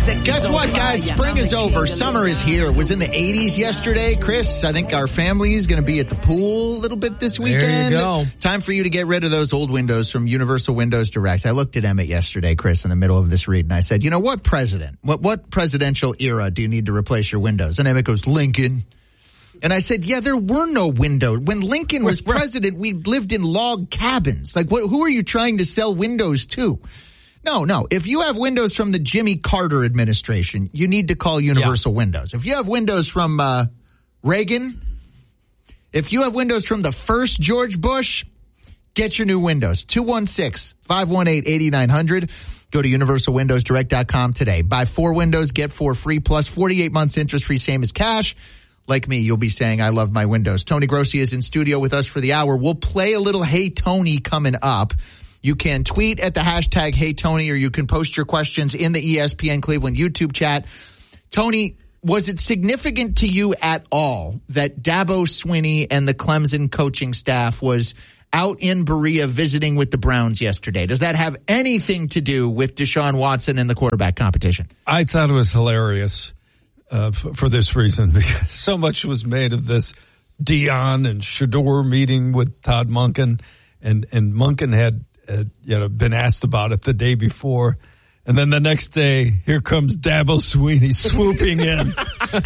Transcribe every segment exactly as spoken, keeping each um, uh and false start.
Guess what, guys? Spring is over. Summer is here. It was in the eighties yesterday, Chris. I think our family is going to be at the pool a little bit this weekend. There you go. Time for you to get rid of those old windows from Universal Windows Direct. I looked at Emmett yesterday, Chris, in the middle of this read, and I said, you know, what president, what, what presidential era do you need to replace your windows? And Emmett goes, Lincoln. And I said, yeah, there were no windows. When Lincoln was president, we lived in log cabins. Like, what, who are you trying to sell windows to? No, no. If you have windows from the Jimmy Carter administration, you need to call Universal yeah. Windows. If you have windows from uh, Reagan, if you have windows from the first George Bush, get your new windows. two one six, five one eight, eight nine zero zero. Go to universal windows direct dot com today. Buy four windows, get four free, plus forty-eight months interest-free, same as cash. Like me, you'll be saying, I love my windows. Tony Grossi is in studio with us for the hour. We'll play a little Hey Tony coming up. You can tweet at the hashtag Hey Tony, or you can post your questions in the E S P N Cleveland YouTube chat. Tony, was it significant to you at all that Dabo Swinney and the Clemson coaching staff was out in Berea visiting with the Browns yesterday? Does that have anything to do with Deshaun Watson and the quarterback competition? I thought it was hilarious uh, for, for this reason, because so much was made of this Deion and Shedeur meeting with Todd Monken, and, and Monken had Uh, you know, been asked about it the day before. And then the next day, here comes Dabo Swinney swooping in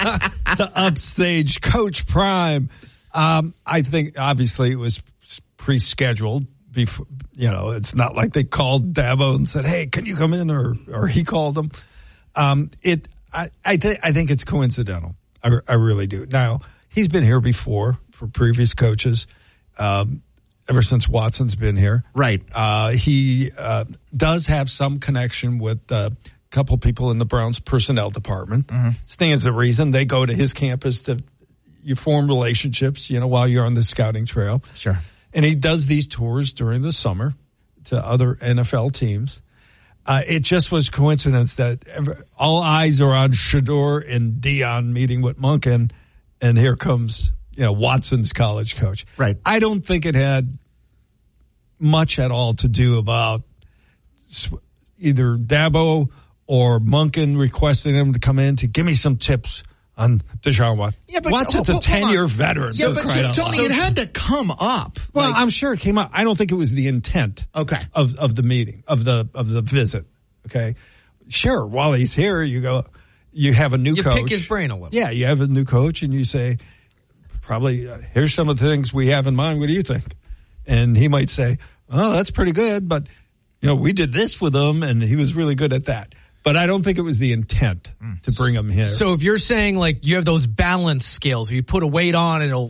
to upstage Coach Prime. Um, I think obviously it was pre-scheduled. Before, you know, it's not like they called Dabo and said, hey, can you come in? Or, or he called them. Um, it, I, I think, I think it's coincidental. I, I really do. Now, he's been here before for previous coaches. Um, Ever since Watson's been here. Right. Uh, he uh, does have some connection with uh, a couple people in the Browns personnel department. Mm-hmm. Stands to reason. They go to his campus to you form relationships, you know, while you're on the scouting trail. Sure. And he does these tours during the summer to other N F L teams. Uh, it just was coincidence that ever, all eyes are on Shedeur and Deion meeting with Monken, and here comes you know, Watson's college coach. Right. I don't think it had much at all to do about either Dabo or Monken requesting him to come in to give me some tips on Deshaun Watson. Yeah, but Watson's a ten-year veteran. Yeah, but so, Tony, it had to come up. Well, like, I'm sure it came up. I don't think it was the intent okay. of, of the meeting, of the of the visit. Okay. Sure, while he's here, you go, you have a new you coach. You pick his brain a little. Yeah, you have a new coach, and you say, probably, uh, here's some of the things we have in mind. What do you think? And he might say, oh, that's pretty good, but, you know, we did this with him, and he was really good at that. But I don't think it was the intent mm. to bring him here. So if you're saying, like, you have those balance scales, where you put a weight on, it'll,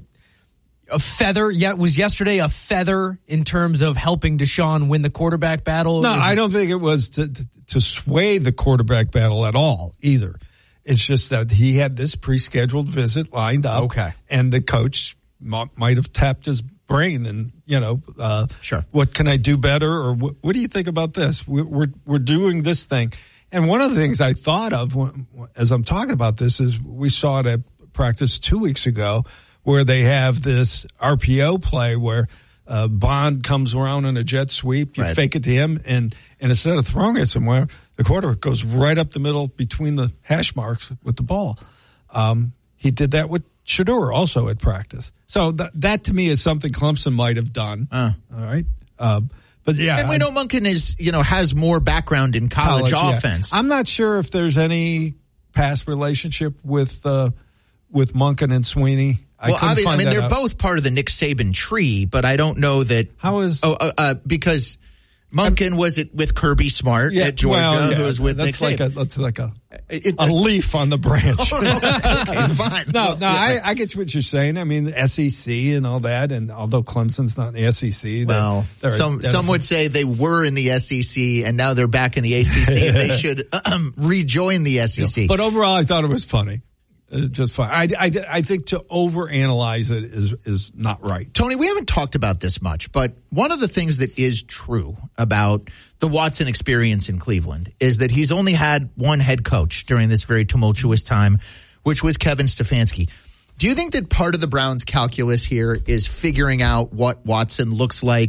a feather, yeah, was yesterday a feather in terms of helping Deshaun win the quarterback battle? No, I don't think it was to, to, to sway the quarterback battle at all, either. It's just that he had this pre-scheduled visit lined up. Okay. And the coach m- might have tapped his brain and, you know, uh, sure. what can I do better? Or what, what do you think about this? We're, we're, we're doing this thing. And one of the things I thought of when, as I'm talking about this is we saw it at practice two weeks ago where they have this R P O play where uh, Bond comes around in a jet sweep. You right. fake it to him, and, and instead of throwing it somewhere, the quarterback goes right up the middle between the hash marks with the ball. Um, he did that with Shedeur also at practice. So that, that to me is something Clemson might have done. Uh. All right. Uh, but yeah. And we know Monken is, you know, has more background in college, college offense. Yeah. I'm not sure if there's any past relationship with, uh, with Monken and Swinney. I well, obviously, I mean, they're out. both part of the Nick Saban tree, but I don't know that. How is. Oh, uh, uh, because Monken I'm, was it with Kirby Smart yeah, at Georgia, well, yeah, who was with that's Nick like Saban. A, that's like a, it, a leaf on the branch. Oh, okay, okay, fine. no, well, no, yeah, I, I get what you're saying. I mean, the S E C and all that, and although Clemson's not in the S E C. Well, they're, some they're, some would say they were in the S E C, and now they're back in the A C C, and they should um, rejoin the S E C. Yeah. But overall, I thought it was funny. Uh, just fine. I, I, I think to overanalyze it is is not right. Tony, we haven't talked about this much, but one of the things that is true about the Watson experience in Cleveland is that he's only had one head coach during this very tumultuous time, which was Kevin Stefanski. Do you think that part of the Browns' calculus here is figuring out what Watson looks like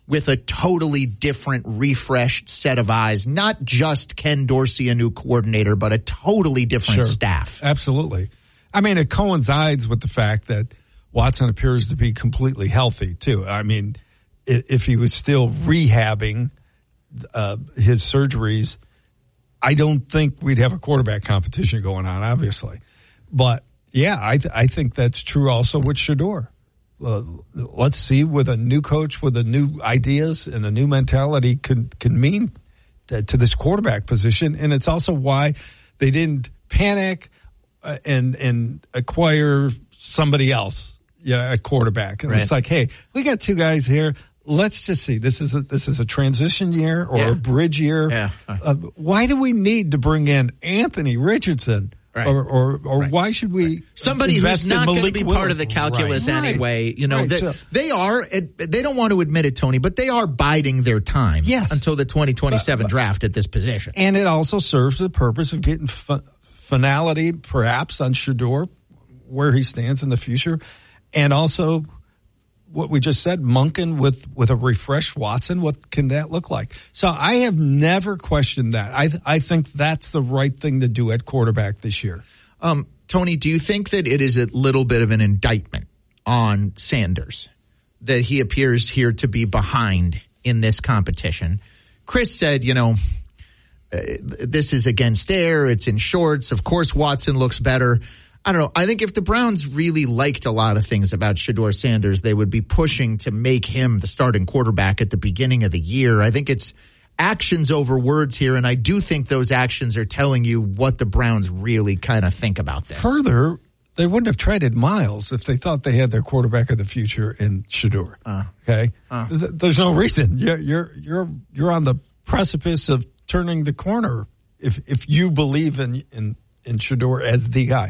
with a totally different, refreshed set of eyes. Not just Ken Dorsey, a new coordinator, but a totally different Sure. staff. Absolutely. I mean, it coincides with the fact that Watson appears to be completely healthy, too. I mean, i- if he was still rehabbing uh, his surgeries, I don't think we'd have a quarterback competition going on, obviously. But, yeah, I, th- I think that's true also with Shedeur. Uh, let's see with a new coach with a new ideas and a new mentality can can mean to, to this quarterback position. And it's also why they didn't panic uh, and and acquire somebody else, you know, a quarterback. And Right. it's like, hey, we got two guys here. Let's just see. This is a, this is a transition year or Yeah. a bridge year. Yeah. Uh, why do we need to bring in Anthony Richardson? Right. Or or, or Right. why should we Somebody invest who's in not going to Malik be Willis? part of the calculus Right. anyway. You know, Right. they, So- they are, they don't want to admit it, Tony, but they are biding their time Yes. until the twenty twenty-seven draft at this position. And it also serves the purpose of getting fi- finality, perhaps, on Shedeur, where he stands in the future. And also, what we just said, Monken with, with a refreshed Watson, what can that look like? So I have never questioned that. I I think that's the right thing to do at quarterback this year. Um, Tony, do you think that it is a little bit of an indictment on Sanders that he appears here to be behind in this competition? Chris said, you know, uh, this is against air. It's in shorts. Of course, Watson looks better. I don't know. I think if the Browns really liked a lot of things about Shedeur Sanders, they would be pushing to make him the starting quarterback at the beginning of the year. I think it's actions over words here, and I do think those actions are telling you what the Browns really kind of think about this. Further, they wouldn't have traded Miles if they thought they had their quarterback of the future in Shedeur. Uh, okay, uh. Th- there's no reason. You're you're you're you're on the precipice of turning the corner if if you believe in in in Shedeur as the guy.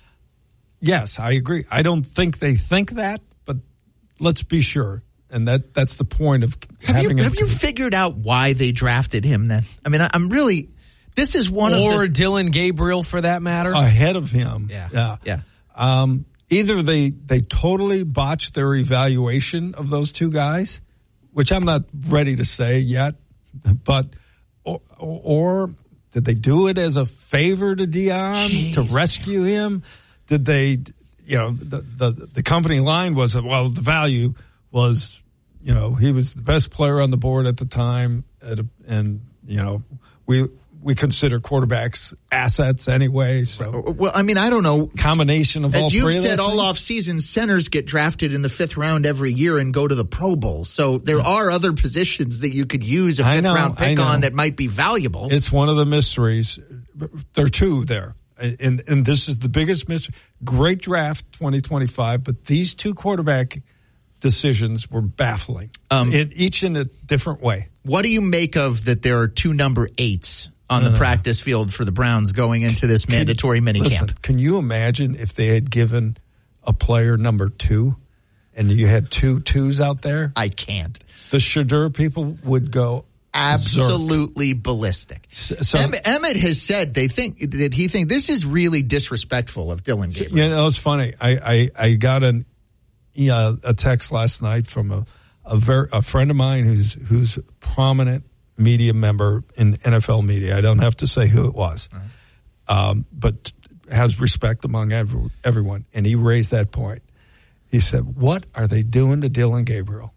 Yes, I agree. I don't think they think that, but let's be sure. And that that's the point of Have having you, a have you figured out why they drafted him then? I mean, I, I'm really, this is one or of the. Dylan Gabriel, for that matter. ahead of him. Yeah. Yeah. Yeah. Um, either they they totally botched their evaluation of those two guys, which I'm not ready to say yet, but or, or did they do it as a favor to Dion Jeez. to rescue him? Did they, you know, the, the the company line was, well, the value was, you know, he was the best player on the board at the time, at a, and you know, we we consider quarterbacks assets anyway. So Well, I mean, I don't know. combination of all As three you've of said those all things? off season, centers get drafted in the fifth round every year and go to the Pro Bowl. So there are other positions that you could use a I fifth know, round I pick know. on that might be valuable. It's one of the mysteries. There are two there. And, and this is the biggest mystery. Great draft twenty twenty-five, but these two quarterback decisions were baffling, Um, in, each in a different way. What do you make of that there are two number eights on the Uh, practice field for the Browns going into this mandatory minicamp? Listen, can you imagine if they had given a player number two and you had two twos out there? I can't. The Shedeur people would go Absolutely ballistic. So, Em- Emmett has said they think that he think this is really disrespectful of Dylan Gabriel. you know, it's funny. I, I, I got an, uh, a text last night from a a, ver- a friend of mine who's who's a prominent media member in N F L media. I don't have to say who it was, Right. um, but has respect among every, everyone. And he raised that point. He said, "What are they doing to Dylan Gabriel?"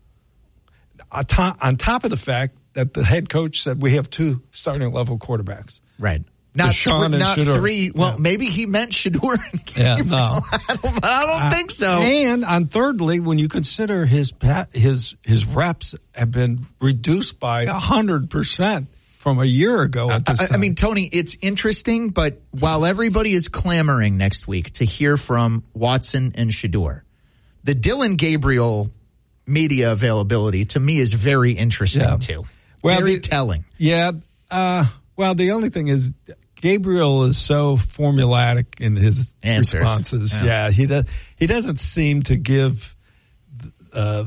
On top, on top of the fact that the head coach said we have two starting level quarterbacks. Right. Not, Deshaun three, and not Shedeur. three. Well, Yeah. maybe he meant Shedeur and Yeah, Gabriel. no. I don't, but I don't Uh, think so. And on thirdly, when you consider his pa- his his reps have been reduced by a hundred percent from a year ago at this I, time. I mean, Tony, it's interesting, but while everybody is clamoring next week to hear from Watson and Shedeur, the Dylan Gabriel media availability to me is very interesting Yeah. too. Well, very the- telling. yeah. Uh, well, the only thing is, Gabriel is so formulatic in his Answers. responses. Yeah. Yeah, he does. He doesn't seem to give uh,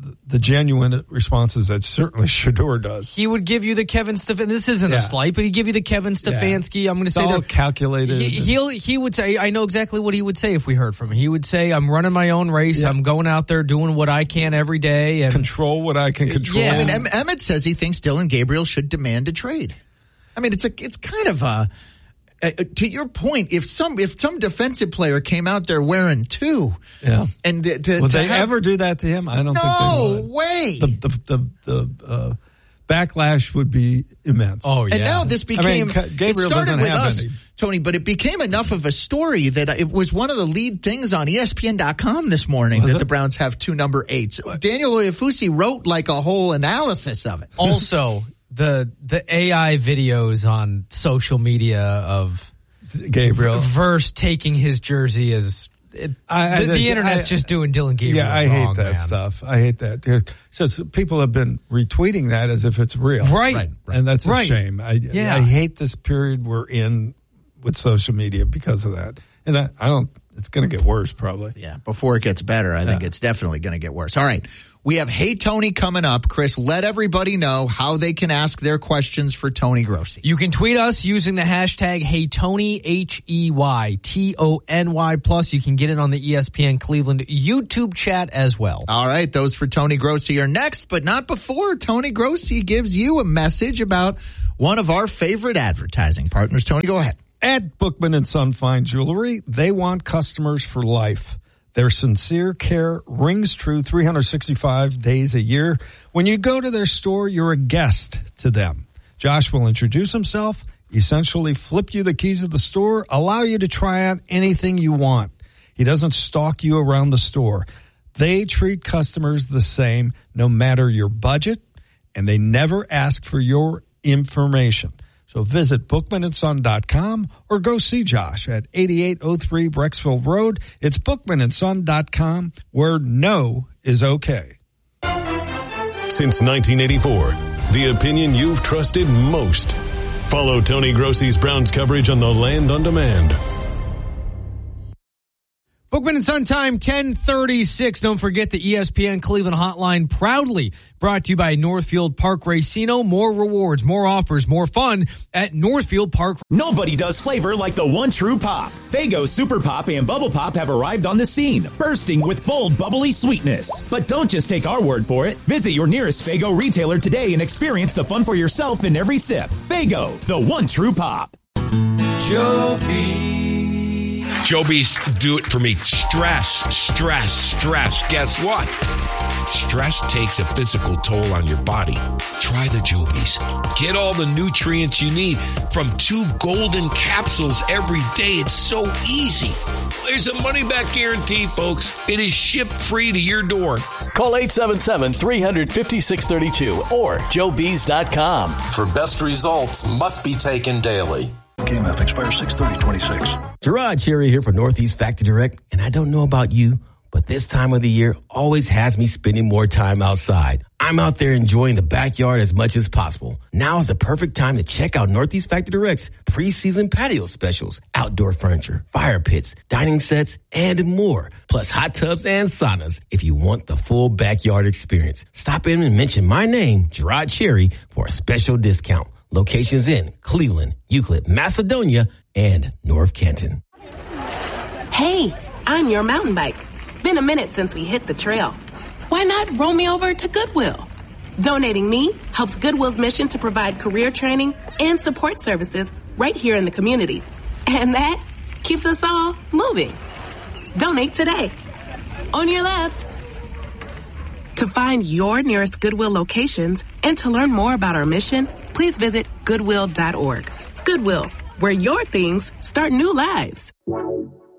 the genuine responses that certainly Shedeur does. He would give you the Kevin Stefanski. This isn't Yeah. a slight, but he'd give you the Kevin Stefanski. Yeah. I'm going to say all they're calculated. He, he'll he would say, I know exactly what he would say if we heard from him. He would say, "I'm running my own race. Yeah. I'm going out there doing what I can every day and control what I can control." Yeah. I mean, em- Emmett says he thinks Dylan Gabriel should demand a trade. I mean, it's a it's kind of a. Uh, to your point, if some if some defensive player came out there wearing two, Yeah. and to, to, Would to they have, ever do that to him? I don't no think they would. way. The the the, the uh, backlash would be immense. oh yeah. And now this became, I mean, Gabriel it started doesn't with have us, any. Tony, but it became enough of a story that it was one of the lead things on E S P N dot com this morning Was that it? the Browns have two number eights. Daniel Oyefusi wrote like a whole analysis of it. Also, the the A I videos on social media of Gabriel. Verse taking his jersey is it, I- I- the, the I- internet's I- just doing Dylan Gabriel Yeah, I wrong, hate that man. stuff. I hate that. So, so people have been retweeting that as if it's real. Right. Right. And that's a Right. shame. I, Yeah. I hate this period we're in with social media because of that. And I, I don't, it's going to get worse probably. Yeah, before it gets better, I think Yeah. it's definitely going to get worse. All right. We have Hey Tony coming up. Chris, let everybody know how they can ask their questions for Tony Grossi. You can tweet us using the hashtag HeyTony, H E Y T O N Y. Plus, you can get it on the E S P N Cleveland YouTube chat as well. All right, those for Tony Grossi are next, but not before Tony Grossi gives you a message about one of our favorite advertising partners. Tony, go ahead. At Bookman and Son Fine Jewelry, they want customers for life. Their sincere care rings true three hundred sixty-five days a year. When you go to their store, you're a guest to them. Josh will introduce himself, essentially flip you the keys of the store, allow you to try on anything you want. He doesn't stalk you around the store. They treat customers the same no matter your budget, and they never ask for your information. So visit bookman and son dot com or go see Josh at eighty-eight oh three Brecksville Road. It's bookman and son dot com where no is okay. Since nineteen eighty-four, the opinion you've trusted most. Follow Tony Grossi's Browns coverage on the Land on Demand. Bookman and Son time, ten thirty-six. Don't forget the E S P N Cleveland hotline, proudly brought to you by Northfield Park Racino. More rewards, more offers, more fun at Northfield Park. Nobody does flavor like the one true pop. Faygo Super Pop and Bubble Pop have arrived on the scene, bursting with bold, bubbly sweetness. But don't just take our word for it. Visit your nearest Faygo retailer today and experience the fun for yourself in every sip. Faygo, the one true pop. Joby's do it for me. Stress, stress, stress. Guess what? Stress takes a physical toll on your body. Try the Joby's. Get all the nutrients you need from two golden capsules every day. It's so easy. There's a money-back guarantee, folks. It is shipped free to your door. Call eight seven seven, three hundred, fifty-six thirty-two or joe bees dot com. For best results, must be taken daily. K M F expires six thirty twenty-six. Gerard Cherry here for Northeast Factory Direct, and I don't know about you, but this time of the year always has me spending more time outside. I'm out there enjoying the backyard as much as possible. Now is the perfect time to check out Northeast Factory Direct's preseason patio specials, outdoor furniture, fire pits, dining sets, and more, plus hot tubs and saunas if you want the full backyard experience. Stop in and mention my name, Gerard Cherry, for a special discount. Locations in Cleveland, Euclid, Macedonia, and North Canton. Hey, I'm your mountain bike. Been a minute since we hit the trail. Why not roll me over to Goodwill? Donating me helps Goodwill's mission to provide career training and support services right here in the community. And that keeps us all moving. Donate today. On your left. To find your nearest Goodwill locations and to learn more about our mission, please visit goodwill dot org. Goodwill, where your things start new lives.